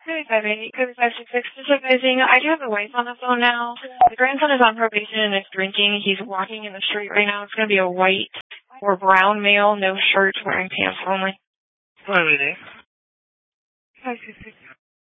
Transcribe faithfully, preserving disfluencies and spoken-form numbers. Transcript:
Cody five eight, Cody five six six, just advising, I do have the wife on the phone now. The grandson is on probation and is drinking. He's walking in the street right now. It's going to be a white or brown male, no shirt, wearing pants only. five eight eight. five six six.